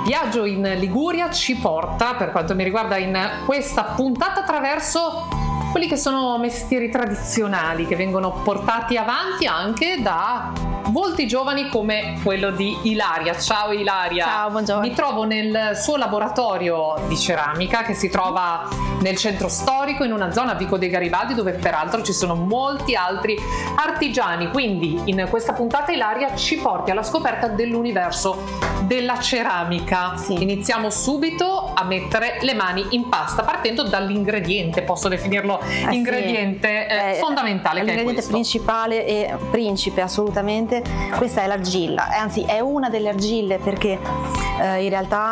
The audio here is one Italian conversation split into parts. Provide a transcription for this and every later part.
viaggio in Liguria ci porta, per quanto mi riguarda, in questa puntata attraverso quelli che sono mestieri tradizionali che vengono portati avanti anche da volti giovani come quello di Ilaria. Ciao Ilaria. Ciao, buongiorno. Mi trovo nel suo laboratorio di ceramica che si trova nel centro storico, in una zona Vico dei Garibaldi, dove peraltro ci sono molti altri artigiani. Quindi in questa puntata Ilaria ci porti alla scoperta dell'universo della ceramica. Sì. Iniziamo subito a mettere le mani in pasta, partendo dall'ingrediente, posso definirlo ingrediente fondamentale, che è l'ingrediente questo. principale e principe assolutamente. Questa è l'argilla, anzi è una delle argille, perché in realtà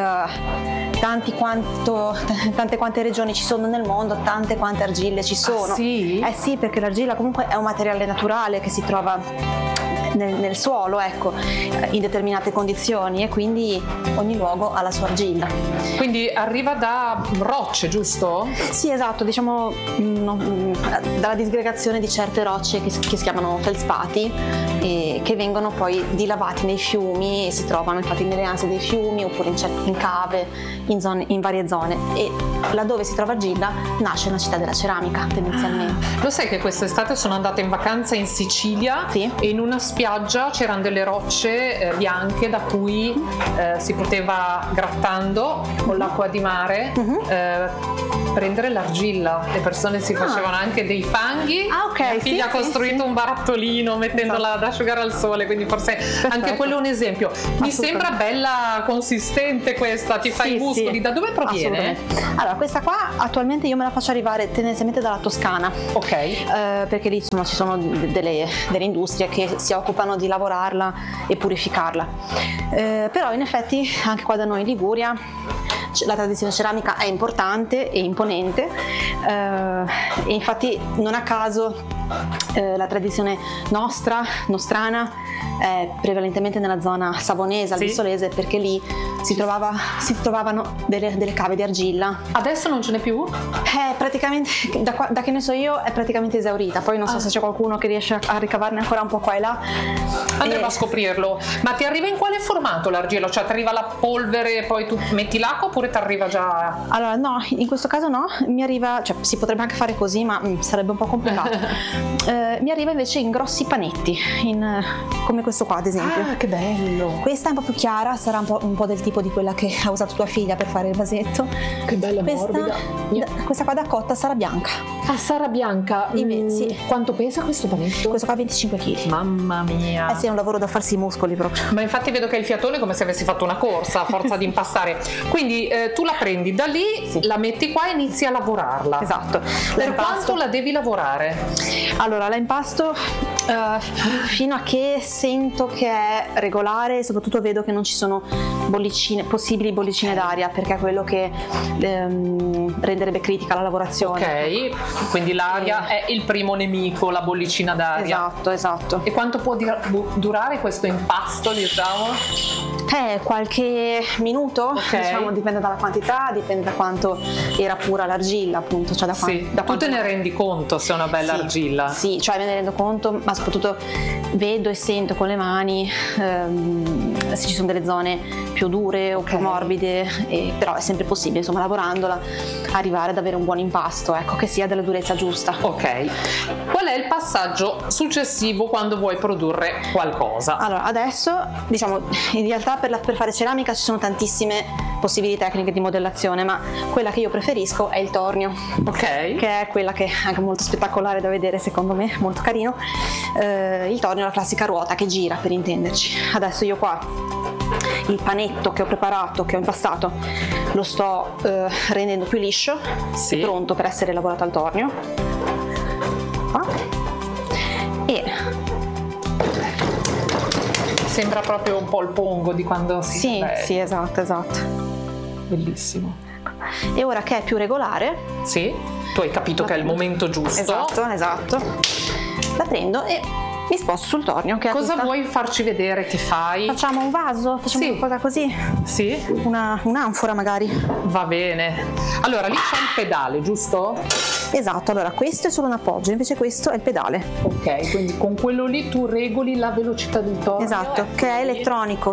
tante quante regioni ci sono nel mondo, tante quante argille ci sono. Ah, sì? Sì, perché l'argilla comunque è un materiale naturale che si trova nel suolo, ecco, in determinate condizioni, e quindi ogni luogo ha la sua argilla. Quindi arriva da rocce, giusto? Sì, esatto, diciamo dalla disgregazione di certe rocce che si chiamano feldspati, e che vengono poi dilavati nei fiumi e si trovano infatti nelle anse dei fiumi oppure in cave, in varie zone, e laddove si trova argilla nasce una città della ceramica tendenzialmente. Lo sai che quest'estate sono andata in vacanza in Sicilia? Sì. E in una spiaggia c'erano delle rocce bianche da cui si poteva, grattando con l'acqua di mare, prendere l'argilla. Le persone si facevano anche dei fanghi. Ok. Mia figlia ha costruito un barattolino mettendola ad asciugare al sole, quindi forse anche quello è un esempio. Mi sembra bella consistente questa, ti fa i muscoli. Sì. Da dove proviene? Allora, questa qua attualmente io me la faccio arrivare tendenzialmente dalla Toscana. Ok. Perché lì insomma ci sono delle industrie che si occupano di lavorarla e purificarla. Però in effetti anche qua da noi in Liguria la tradizione ceramica è importante e imponente, e infatti non a caso la tradizione nostrana è prevalentemente nella zona savonese, albissolese, perché lì si trovavano delle cave di argilla. Adesso non ce n'è più? Praticamente, da che ne so io, è praticamente esaurita. Poi non so se c'è qualcuno che riesce a ricavarne ancora un po' qua e là. Andremo a scoprirlo. Ma ti arriva in quale formato l'argilla? Cioè ti arriva la polvere e poi tu metti l'acqua, oppure ti arriva già? Allora no, in questo caso no, mi arriva, cioè si potrebbe anche fare così, ma sarebbe un po' complicato. Mi arriva invece in grossi panetti, come questo qua ad esempio. Ah, che bello! Questa è un po' più chiara, sarà un po' del tipo di quella che ha usato tua figlia per fare il vasetto. Che bella, morbida. Questa qua da cotta sarà bianca. Ah, sarà bianca. Sì. Quanto pesa questo panetto? Questo qua 25 kg. Mamma mia. Sì, è un lavoro da farsi i muscoli proprio. Ma infatti vedo che il fiatone è come se avessi fatto una corsa a forza di impastare. Quindi tu la prendi da lì, la metti qua e inizi a lavorarla. Esatto. Per quanto la devi lavorare? Allora, la impasto fino a che sento che è regolare, e soprattutto vedo che non ci sono possibili bollicine d'aria, perché è quello che renderebbe critica la lavorazione. Ok, quindi l'aria è il primo nemico, la bollicina d'aria. Esatto. E quanto può durare questo impasto, diciamo? Qualche minuto, diciamo, dipende dalla quantità, dipende da quanto era pura l'argilla, appunto. Cioè Tu te ne rendi conto se è una bella argilla? Sì, cioè me ne rendo conto, ma soprattutto vedo e sento con le mani se ci sono delle zone più dure o più morbide, però è sempre possibile, insomma, lavorandola, arrivare ad avere un buon impasto, ecco, che sia della durezza giusta. Ok. Qual è il passaggio successivo quando vuoi produrre qualcosa? Allora, adesso, diciamo, in realtà per fare ceramica ci sono tantissime possibili tecniche di modellazione, ma quella che io preferisco è il tornio. Ok. Che è quella che è anche molto spettacolare da vedere, secondo me, molto carino. Il tornio è la classica ruota che gira, per intenderci. Adesso io qua il panetto che ho preparato, che ho impastato, lo sto rendendo più liscio, è pronto per essere lavorato al tornio. Qua. E sembra proprio un po' il pongo di quando si Sì, esatto. Bellissimo. E ora che è più regolare, sì, tu hai capito che è il momento giusto. Esatto. La prendo e mi sposto sul tornio. Cosa vuoi farci vedere che fai? Facciamo un vaso? Facciamo una cosa così? Sì. Un'anfora magari. Va bene. Allora, lì c'è il pedale, giusto? Esatto, allora questo è solo un appoggio, invece questo è il pedale. Ok, quindi con quello lì tu regoli la velocità del tornio. Esatto, che è elettronico.